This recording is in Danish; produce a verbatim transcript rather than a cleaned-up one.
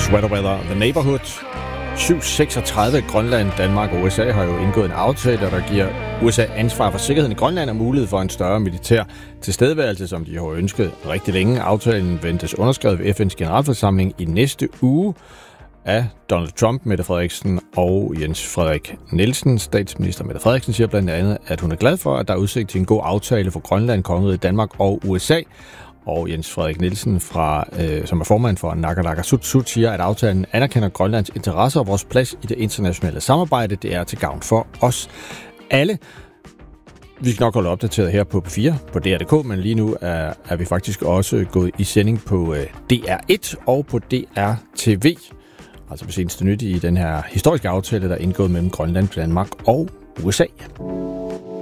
Sweater Weather, The Neighborhood. syv seksogtredive Grønland, Danmark og U S A har jo indgået en aftale, der giver U S A ansvar for sikkerheden i Grønland og mulighed for en større militær tilstedeværelse, som de har ønsket rigtig længe. Aftalen ventes underskrevet ved F N's generalforsamling i næste uge af Donald Trump, Mette Frederiksen og Jens Frederik Nielsen. Statsminister Mette Frederiksen siger blandt andet, at hun er glad for, at der er udsigt til en god aftale for Grønland, kongeriget Danmark og U S A. Og Jens Frederik Nielsen, fra, øh, som er formand for Naalakkersuisut, siger, at aftalen anerkender Grønlands interesser og vores plads i det internationale samarbejde. Det er til gavn for os alle. Vi skal nok holde opdateret her på P fire, på D R punktum D K, men lige nu er, er vi faktisk også gået i sending på øh, D R et og på D R T V. Altså på seneste nyt i den her historiske aftale, der er indgået mellem Grønland, Danmark og U S A.